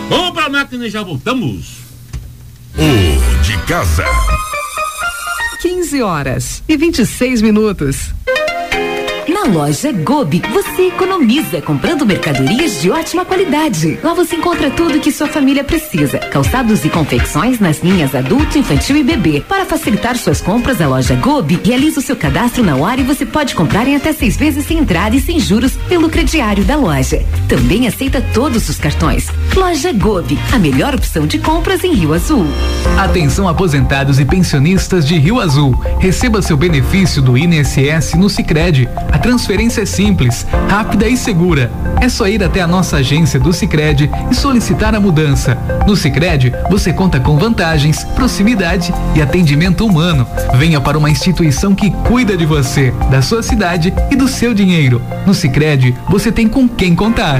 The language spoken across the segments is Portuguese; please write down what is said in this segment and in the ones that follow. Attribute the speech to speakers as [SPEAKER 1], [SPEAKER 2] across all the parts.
[SPEAKER 1] Vamos pra máquina e já voltamos.
[SPEAKER 2] O de casa.
[SPEAKER 3] 15h26.
[SPEAKER 4] Na loja Gobi, você economiza comprando mercadorias de ótima qualidade. Lá você encontra tudo que sua família precisa. Calçados e confecções nas linhas adulto, infantil e bebê. Para facilitar suas compras, a loja Gobi realiza o seu cadastro na hora e você pode comprar em até 6 vezes sem entrada e sem juros pelo crediário da loja. Também aceita todos os cartões. Loja Gobi, a melhor opção de compras em Rio Azul.
[SPEAKER 5] Atenção aposentados e pensionistas de Rio Azul. Receba seu benefício do INSS no Sicredi. A transferência é simples, rápida e segura. É só ir até a nossa agência do Sicredi e solicitar a mudança. No Sicredi, você conta com vantagens, proximidade e atendimento humano. Venha para uma instituição que cuida de você, da sua cidade e do seu dinheiro. No Sicredi, você tem com quem contar.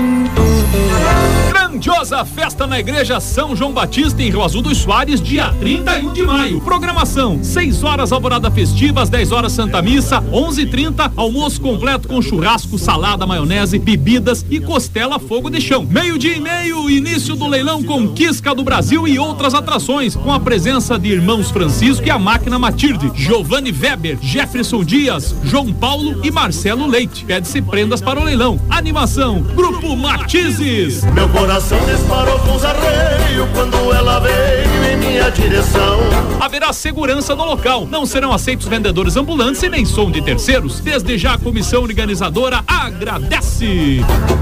[SPEAKER 6] Grandiosa festa na Igreja São João Batista em Rio Azul dos Soares, dia 31 de maio. Programação: 6 horas alvorada festiva, às 10 horas Santa Missa, 11h30 almoço completo com churrasco, salada, maionese, bebidas e costela fogo de chão. 12:30, início do leilão Conquista do Brasil e outras atrações, com a presença de Irmãos Francisco e a Máquina Matilde, Giovanni Weber, Jefferson Dias, João Paulo e Marcelo Leite. Pede-se prendas para o leilão. Animação: Grupo Matizes.
[SPEAKER 7] Meu coração disparou com os arreios quando ela veio em minha direção.
[SPEAKER 6] Haverá segurança no local. Não serão aceitos vendedores ambulantes e nem som de terceiros. Desde já a comissão organizadora agradece.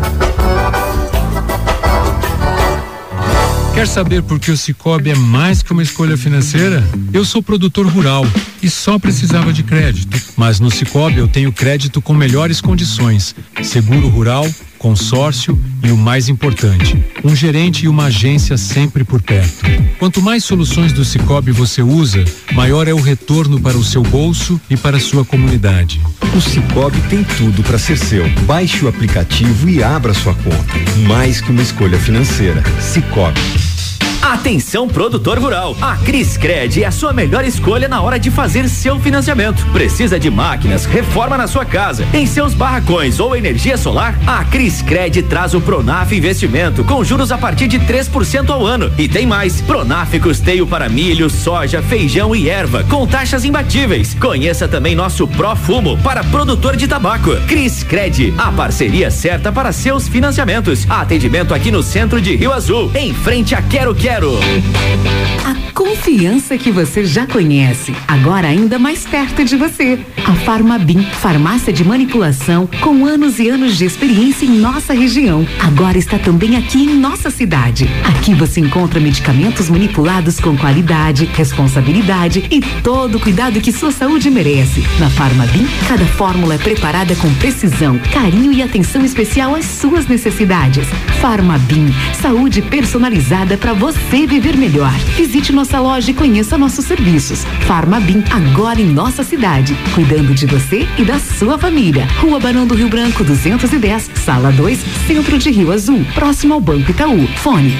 [SPEAKER 8] Quer saber por que o Cicobi é mais que uma escolha financeira? Eu sou produtor rural e só precisava de crédito. Mas no Cicobi eu tenho crédito com melhores condições, seguro rural, consórcio e o mais importante, um gerente e uma agência sempre por perto. Quanto mais soluções do Cicobi você usa, maior é o retorno para o seu bolso e para a sua comunidade.
[SPEAKER 9] O Cicobi tem tudo para ser seu. Baixe o aplicativo e abra sua conta. Mais que uma escolha financeira. Cicobi.
[SPEAKER 10] Atenção, produtor rural, a Criscred é a sua melhor escolha na hora de fazer seu financiamento. Precisa de máquinas, reforma na sua casa, em seus barracões ou energia solar? A Criscred traz o Pronaf Investimento com juros a partir de 3% ao ano. E tem mais, Pronaf custeio para milho, soja, feijão e erva, com taxas imbatíveis. Conheça também nosso Profumo para produtor de tabaco. Criscred, a parceria certa para seus financiamentos. Atendimento aqui no centro de Rio Azul, em frente a Quero.
[SPEAKER 4] A confiança que você já conhece, agora ainda mais perto de você. A Farmabim, farmácia de manipulação com anos e anos de experiência em nossa região. Agora está também aqui em nossa cidade. Aqui você encontra medicamentos manipulados com qualidade, responsabilidade e todo o cuidado que sua saúde merece. Na Farmabim, cada fórmula é preparada com precisão, carinho e atenção especial às suas necessidades. Farmabim, saúde personalizada para você viver melhor. Visite nossa loja e conheça nossos serviços. Farmabim, agora em nossa cidade, cuidando de você e da sua família. Rua Barão do Rio Branco 210, Sala 2, Centro de Rio Azul, próximo ao Banco Itaú. Fone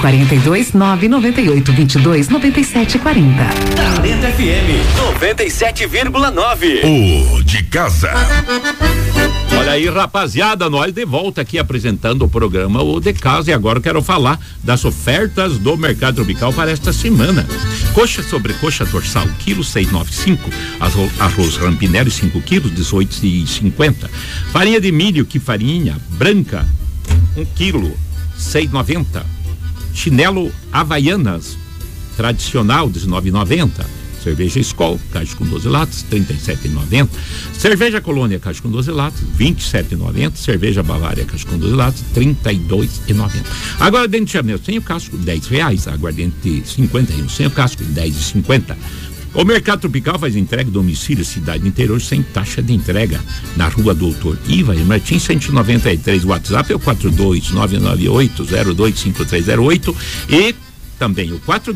[SPEAKER 4] 42-998-22-9740.
[SPEAKER 10] Talento FM 97,9.
[SPEAKER 2] O de casa.
[SPEAKER 1] Olha aí, rapaziada, nós de volta aqui apresentando o programa O de Casa, e agora eu quero falar das ofertas do Mercado Tropical para esta semana. Coxa sobre coxa dorsal, quilo 6,95. Arroz Rampinelli 5 quilos, 18,50. Farinha de milho, que farinha branca, 1 quilo, 6,90. Chinelo Havaianas tradicional, 19,90. Cerveja Skol, caixa com 12 latas, 37,90. Cerveja Colônia, caixa com 12 latas, 27,90. Cerveja Bavária, caixa com 12 latas, 32,90. Aguardente Charneiro sem o casco, R$10. Aguardente 51 sem o casco, R$10,50. O Mercado Tropical faz entrega em domicílio, cidade interior, sem taxa de entrega. Na Rua Doutor Iva e Martins 193. O WhatsApp é o 42998025308 e também o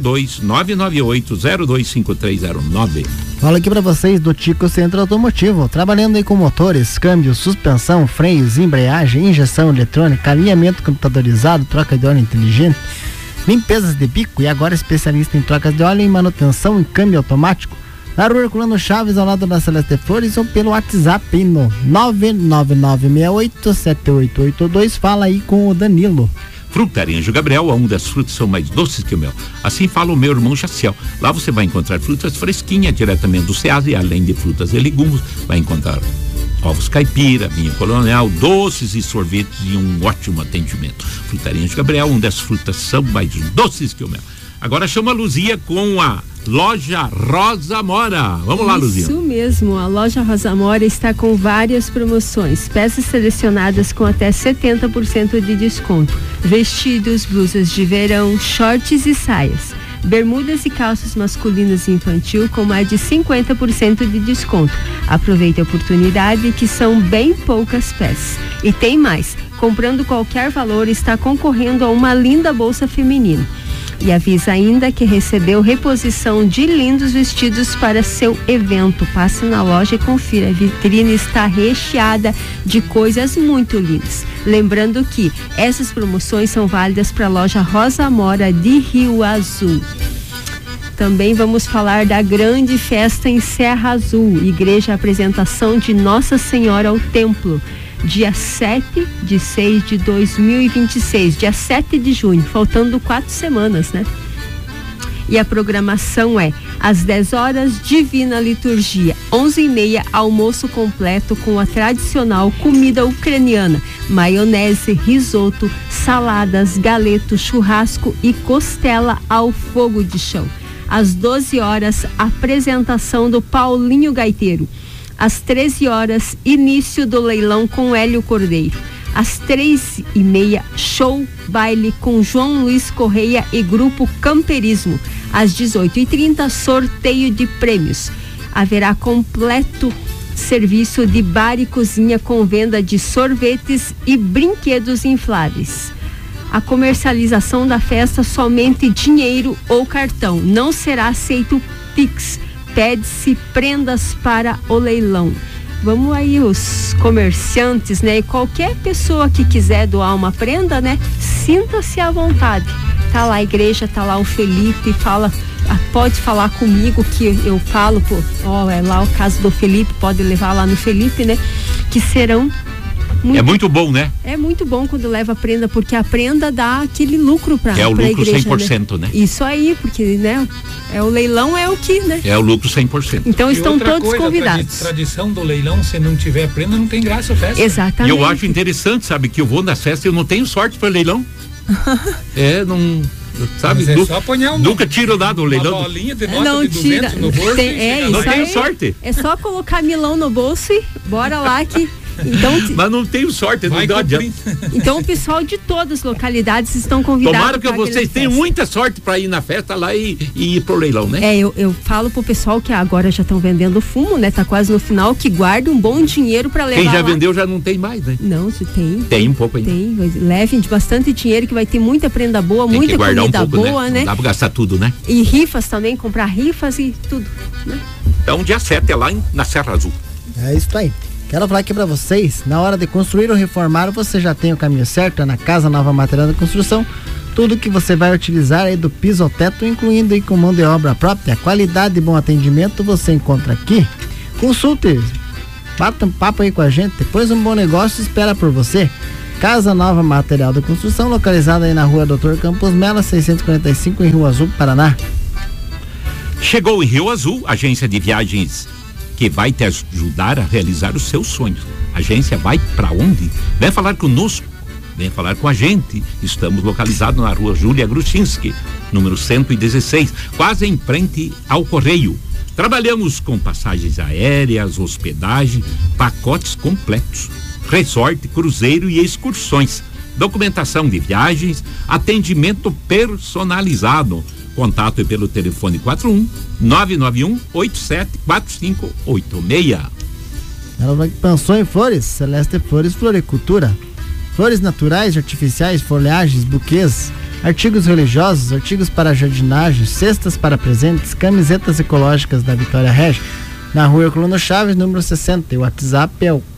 [SPEAKER 1] 42998025309.
[SPEAKER 11] Fala aqui pra vocês do Tico Centro Automotivo, trabalhando aí com motores, câmbio, suspensão, freios, embreagem, injeção eletrônica, alinhamento computadorizado, troca de óleo inteligente, limpezas de bico e agora especialista em trocas de óleo e manutenção em câmbio automático. Na Rua Herculano Chaves, ao lado da Celeste Flores, ou pelo WhatsApp no 999687882. Fala aí com o Danilo.
[SPEAKER 1] Frutaria Anjo Gabriel, onde as frutas são mais doces que o mel. Assim fala o meu irmão Jaciel. Lá você vai encontrar frutas fresquinhas diretamente do Ceasa, e além de frutas e legumes, vai encontrar ovos caipira, vinho colonial, doces e sorvetes e um ótimo atendimento. Frutaria Anjo Gabriel, onde as frutas são mais doces que o mel. Agora chama a Luzia com a Loja Rosa Mora. Vamos lá, Luzia.
[SPEAKER 12] Isso mesmo, a Loja Rosa Mora está com várias promoções, peças selecionadas com até 70% de desconto, vestidos, blusas de verão, shorts e saias, bermudas e calças masculinas e infantil com mais de 50% de desconto. Aproveite a oportunidade, que são bem poucas peças. E tem mais, comprando qualquer valor está concorrendo a uma linda bolsa feminina. E avisa ainda que recebeu reposição de lindos vestidos para seu evento. Passe na loja e confira. A vitrine está recheada de coisas muito lindas. Lembrando que essas promoções são válidas para a loja Rosa Mora de Rio Azul. Também vamos falar da grande festa em Serra Azul, Igreja Apresentação de Nossa Senhora ao Templo. Dia 7/6 de 2026, dia 7 de junho, faltando 4 semanas, né? E a programação é às 10 horas, Divina Liturgia, 11h30, almoço completo com a tradicional comida ucraniana, maionese, risoto, saladas, galeto, churrasco e costela ao fogo de chão. Às 12 horas, apresentação do Paulinho Gaiteiro. Às 13 horas, início do leilão com Hélio Cordeiro. Às 3h30, show baile com João Luiz Correia e Grupo Camperismo. Às 18h30, sorteio de prêmios. Haverá completo serviço de bar e cozinha com venda de sorvetes e brinquedos infláveis. A comercialização da festa somente dinheiro ou cartão. Não será aceito Pix. Pede-se prendas para o leilão. Vamos aí, os comerciantes, né? E qualquer pessoa que quiser doar uma prenda, né? Sinta-se à vontade. Tá lá a igreja, tá lá o Felipe, pode falar comigo que eu falo, é lá o caso do Felipe, pode levar lá no Felipe, né? Que serão muito
[SPEAKER 1] bom, né?
[SPEAKER 12] É muito bom quando leva a prenda, porque a prenda dá aquele lucro pra igreja. É o lucro igreja,
[SPEAKER 1] 100%, né?
[SPEAKER 12] Isso aí, porque, né? O leilão é o que, né?
[SPEAKER 1] É o lucro 100%.
[SPEAKER 12] Então estão todos convidados.
[SPEAKER 13] A tradição do leilão, se não tiver prenda, não tem graça a festa.
[SPEAKER 12] Exatamente.
[SPEAKER 1] E eu acho interessante, sabe, que eu vou nas festas e eu não tenho sorte para leilão. Não... Sabe?
[SPEAKER 13] Só apanhar
[SPEAKER 1] nunca tiro nada do leilão.
[SPEAKER 13] Uma bolinha de nota de 200 no bolso.
[SPEAKER 1] Não tenho sorte.
[SPEAKER 12] É só colocar milão no bolso e bora lá que... Então,
[SPEAKER 1] mas não tenho sorte, não dá adianta.
[SPEAKER 12] Então o pessoal de todas as localidades estão convidados.
[SPEAKER 1] Tomara que vocês tenham muita sorte para ir na festa lá e ir pro leilão, né?
[SPEAKER 12] Eu falo pro pessoal que agora já estão vendendo fumo, né? Tá quase no final, que guarda um bom dinheiro para levar.
[SPEAKER 1] Quem já
[SPEAKER 12] lá.
[SPEAKER 1] vendeu já não tem mais, né?
[SPEAKER 12] Não, se tem.
[SPEAKER 1] Tem um pouco ainda.
[SPEAKER 12] Tem, levem de bastante dinheiro que vai ter muita prenda boa, tem muita comida um pouco, boa, né?
[SPEAKER 1] Não dá pra gastar tudo, né?
[SPEAKER 12] E rifas também, comprar rifas e tudo, né?
[SPEAKER 1] Então dia 7 é lá na Serra Azul.
[SPEAKER 11] É isso aí. Quero falar aqui pra vocês, na hora de construir ou reformar, você já tem o caminho certo, é na Casa Nova Material da Construção. Tudo que você vai utilizar aí do piso ao teto, incluindo aí com mão de obra própria, qualidade e bom atendimento, você encontra aqui. Consulte, bata um papo aí com a gente, depois um bom negócio espera por você. Casa Nova Material da Construção, localizada aí na rua Dr. Campos Melo, 645, em Rio Azul, Paraná.
[SPEAKER 1] Chegou em Rio Azul, agência de viagens que vai te ajudar a realizar os seus sonhos. A agência vai para onde? Vem falar conosco, vem falar com a gente. Estamos localizados na rua Júlia Grushinski, número 116, quase em frente ao Correio. Trabalhamos com passagens aéreas, hospedagem, pacotes completos, resort, cruzeiro e excursões, documentação de viagens, atendimento personalizado. Contato é pelo telefone 41-991-874586.
[SPEAKER 11] Ela pensou em flores, Celeste Flores Floricultura. Flores naturais, artificiais, folhagens, buquês, artigos religiosos, artigos para jardinagem, cestas para presentes, camisetas ecológicas da Vitória Regia. Na rua Herculano Chaves, número 60. E o WhatsApp é o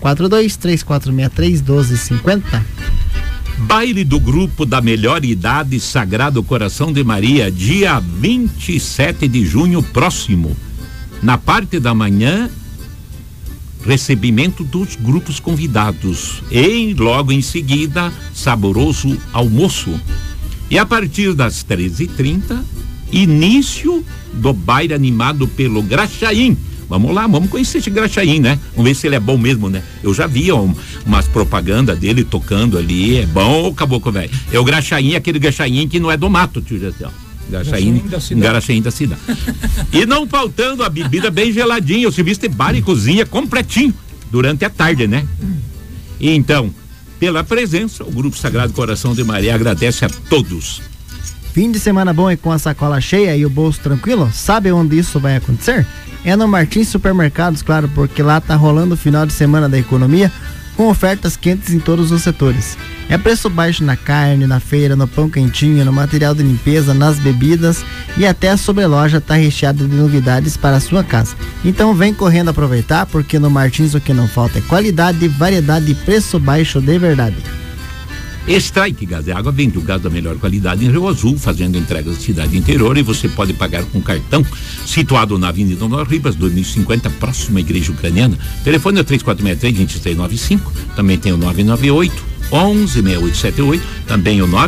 [SPEAKER 11] 4234631250.
[SPEAKER 1] Baile do grupo da melhor idade Sagrado Coração de Maria, dia 27 de junho próximo. Na parte da manhã, recebimento dos grupos convidados e logo em seguida saboroso almoço. E a partir das 13h30, início do baile animado pelo Graxaim. Vamos lá, vamos conhecer esse Graxaim, né? Vamos ver se ele é bom mesmo, né? Eu já vi umas propagandas dele tocando ali, é bom, caboclo velho. É o Graxaim, aquele Graxaim que não é do mato, tio Jacel. Graxaim da cidade. E não faltando a bebida bem geladinha, o serviço de bar e cozinha completinho durante a tarde, né? E então, pela presença, o Grupo Sagrado Coração de Maria agradece a todos.
[SPEAKER 11] Fim de semana bom e com a sacola cheia e o bolso tranquilo? Sabe onde isso vai acontecer? É no Martins Supermercados, claro, porque lá tá rolando o final de semana da economia com ofertas quentes em todos os setores. É preço baixo na carne, na feira, no pão quentinho, no material de limpeza, nas bebidas e até a sobreloja tá recheada de novidades para a sua casa. Então vem correndo aproveitar, porque no Martins o que não falta é qualidade, variedade e preço baixo de verdade.
[SPEAKER 1] Strike Gás e Água vende o gás da melhor qualidade em Rio Azul, fazendo entregas da cidade interior, e você pode pagar com cartão, situado na Avenida Dom Ribas, 2050, próxima à Igreja Ucraniana. Telefone é 3463-2395, também tem o 998 116878, também o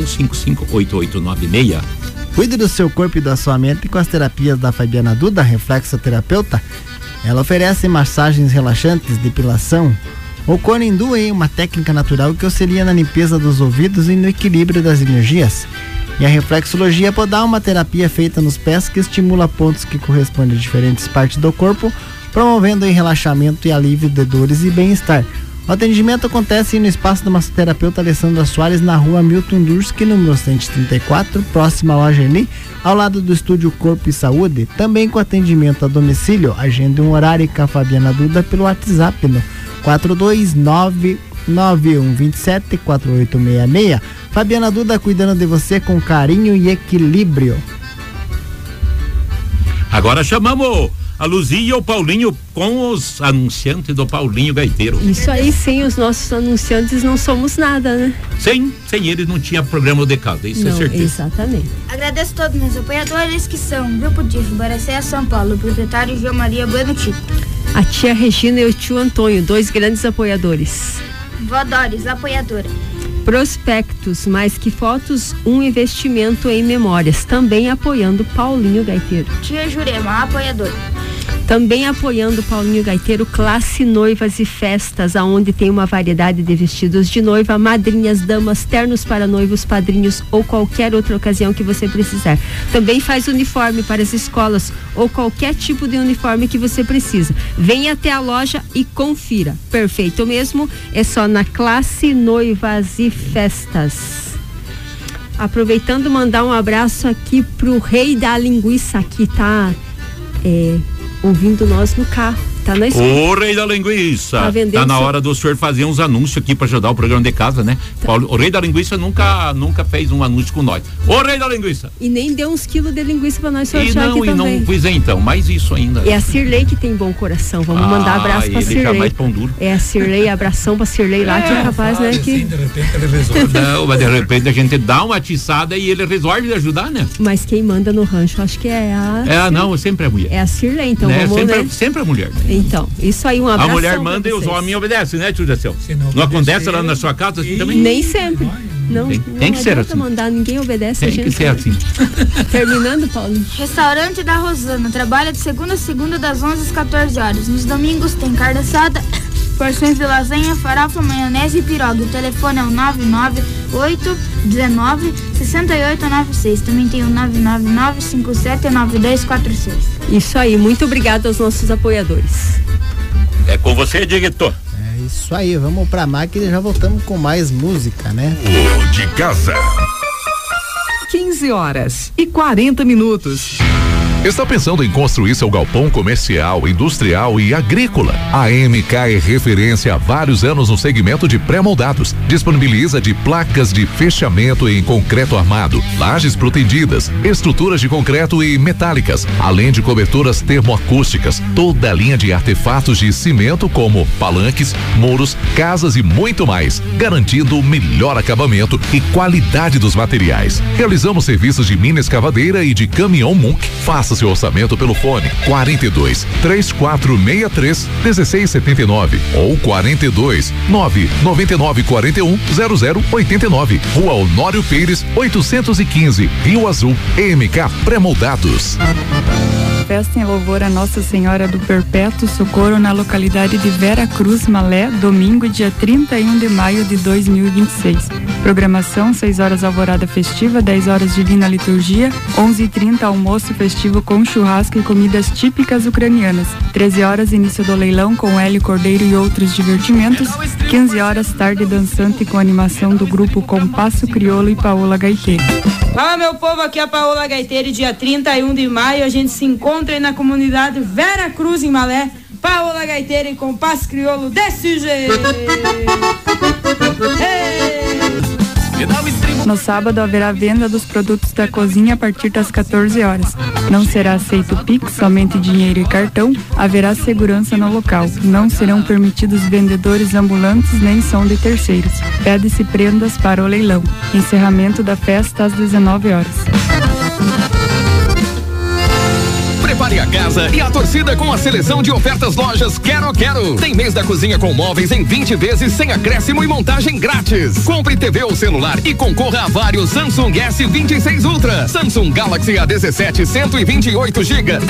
[SPEAKER 1] 991558896.
[SPEAKER 11] Cuide do seu corpo e da sua mente com as terapias da Fabiana Duda, reflexoterapeuta. Ela oferece massagens relaxantes, depilação, o Conindu, uma técnica natural que auxilia na limpeza dos ouvidos e no equilíbrio das energias. E a reflexologia pode dar uma terapia feita nos pés que estimula pontos que correspondem a diferentes partes do corpo, promovendo o relaxamento e alívio de dores e bem-estar. O atendimento acontece no espaço da massoterapeuta Alessandra Soares, na rua Milton Durski, número 134, próxima à loja Eni, ao lado do estúdio Corpo e Saúde, também com atendimento a domicílio. Agende um horário com a Fabiana Duda pelo WhatsApp no 429-9127-4866. Fabiana Duda cuidando de você com carinho e equilíbrio.
[SPEAKER 1] Agora chamamos a Luzia e o Paulinho com os anunciantes do Paulinho Gaiteiro.
[SPEAKER 12] Isso aí, sem os nossos anunciantes não somos nada, né?
[SPEAKER 1] Sem eles não tinha programa de casa, isso
[SPEAKER 12] não,
[SPEAKER 1] é certeza.
[SPEAKER 12] Exatamente.
[SPEAKER 14] Agradeço a todos meus apoiadores, que são Grupo Tifo, Baracéia, São Paulo, proprietário João Maria Bueno Tito.
[SPEAKER 12] A tia Regina e o tio Antônio, 2 grandes apoiadores.
[SPEAKER 14] Vó Doris, apoiadora.
[SPEAKER 12] Prospectos, mais que fotos, um investimento em memórias, também apoiando Paulinho Gaiteiro.
[SPEAKER 14] Tia Jurema, apoiadora.
[SPEAKER 12] Também apoiando Paulinho Gaiteiro, Classe Noivas e Festas, aonde tem uma variedade de vestidos de noiva, madrinhas, damas, ternos para noivos, padrinhos ou qualquer outra ocasião que você precisar. Também faz uniforme para as escolas ou qualquer tipo de uniforme que você precisa. Venha até a loja e confira. Perfeito mesmo, é só na Classe Noivas e Festas. Aproveitando, mandar um abraço aqui pro Rei da Linguiça, que tá ouvindo nós no carro, tá na escola.
[SPEAKER 1] O Rei da Linguiça, tá na hora do senhor fazer uns anúncios aqui pra ajudar o programa de casa, né? Tá. O Rei da Linguiça nunca fez um anúncio com nós. O Rei da Linguiça.
[SPEAKER 12] E nem deu uns quilos de linguiça pra nós sortear aqui também.
[SPEAKER 1] E não, pois é, então, mas isso ainda.
[SPEAKER 12] É a Cirlei que tem bom coração, vamos mandar abraço pra Cirlei.
[SPEAKER 1] Jamais pão duro.
[SPEAKER 12] É a Cirlei, abração pra Cirlei lá, que é capaz, né? Que...
[SPEAKER 13] Assim, de repente ele resolve.
[SPEAKER 1] Não, mas de repente a gente dá uma atiçada e ele resolve ajudar, né?
[SPEAKER 12] Mas quem manda no rancho, acho que é a...
[SPEAKER 1] não, sempre é a mulher.
[SPEAKER 12] É a Cirlei, então
[SPEAKER 1] né?
[SPEAKER 12] vamos...
[SPEAKER 1] Sempre a mulher. Né?
[SPEAKER 12] Então, isso aí, um abraço.
[SPEAKER 1] A mulher manda e os homens obedecem, né, tio Jacel? Não acontece lá na sua casa assim também?
[SPEAKER 12] Nem sempre. Não
[SPEAKER 1] tem que ser assim.
[SPEAKER 12] Mandar, ninguém obedece.
[SPEAKER 1] Tem que ser assim.
[SPEAKER 12] Terminando, Paulo.
[SPEAKER 14] Restaurante da Rosana, trabalha de segunda a segunda das 11 às 14 horas. Nos domingos tem carne assada, porções de lasanha, farofa, maionese e piroga. O telefone é o 998196896. Também tem o 999579246.
[SPEAKER 12] Isso aí, muito obrigado aos nossos apoiadores.
[SPEAKER 1] É com você, diretor.
[SPEAKER 11] É isso aí, vamos pra máquina e já voltamos com mais música, né?
[SPEAKER 2] O de casa.
[SPEAKER 4] 15h40.
[SPEAKER 15] Está pensando em construir seu galpão comercial, industrial e agrícola? A MK é referência há vários anos no segmento de pré-moldados. Disponibiliza de placas de fechamento em concreto armado, lajes protendidas, estruturas de concreto e metálicas, além de coberturas termoacústicas, toda a linha de artefatos de cimento como palanques, muros, casas e muito mais, garantindo o melhor acabamento e qualidade dos materiais. Realizamos serviços de mina escavadeira e de caminhão Munk. Faça Peça seu orçamento pelo fone 42 3463 1679 ou 42 999 41 0089. Rua Honório Pires, 815, Rio Azul, EMK Pré-moldados.
[SPEAKER 16] Festa em louvor a Nossa Senhora do Perpétuo Socorro na localidade de Vera Cruz, Malé, domingo, dia 31 de maio de 2026. Programação: 6 horas alvorada festiva, 10 horas divina liturgia, 11h30 almoço festivo com churrasco e comidas típicas ucranianas, 13 horas início do leilão com Hélio Cordeiro e outros divertimentos, 15 horas tarde dançante com animação do grupo Compasso Crioulo e Paola Gaiteiro.
[SPEAKER 17] Fala, meu povo, aqui é a Paola Gaiteiro. Dia 31 de maio a gente se encontra aí na comunidade Vera Cruz, em Malé. Paola Gaiteiro e Compasso Crioulo desse jeito.
[SPEAKER 16] No sábado haverá venda dos produtos da cozinha a partir das 14 horas. Não será aceito Pix, somente dinheiro e cartão. Haverá segurança no local. Não serão permitidos vendedores ambulantes nem som de terceiros. Pede-se prendas para o leilão. Encerramento da festa às 19 horas.
[SPEAKER 18] Prepare a casa e a torcida com a seleção de ofertas lojas Quero Quero. Tem mês da cozinha com móveis em 20 vezes sem acréscimo e montagem grátis. Compre TV ou celular e concorra a vários Samsung S26 Ultra, Samsung Galaxy A17 128 GB,